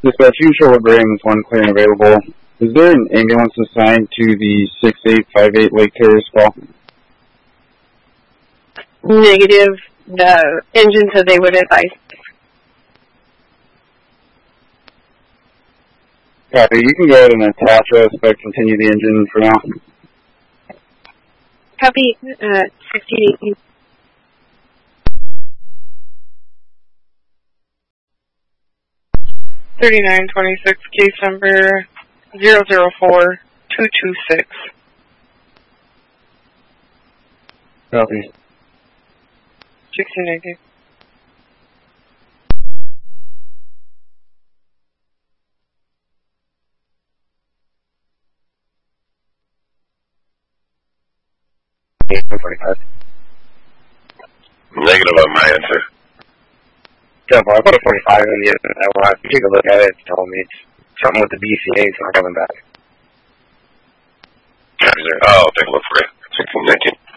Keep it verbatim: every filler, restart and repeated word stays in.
Dispatch, you show Graham with one clear and available. Is there an ambulance assigned to the six eight five eight Lake Terrace call? Negative. The engine said they would advise. Copy. You can go ahead and attach us, but continue the engine for now. Copy. Uh, sixteen eighteen. thirty-nine twenty-six, case number zero zero four two two six. Copy. sixteen eighteen. forty-five. Negative on my answer. Simple. I put a forty-five in the I want to take a look at it. It told me it's something with the B C A. It's not coming back. Oh, I'll take a look for it. sixteen nineteen.